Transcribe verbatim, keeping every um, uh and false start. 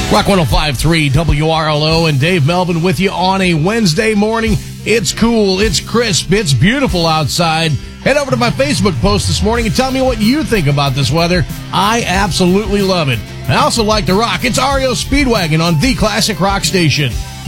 Rock one oh five point three W R L O and Dave Melvin with you on a Wednesday morning. It's cool, it's crisp, it's beautiful outside. Head over to my Facebook post this morning and tell me what you think about this weather. I absolutely love it. I also like to rock. It's R E O Speedwagon on the Classic Rock Station.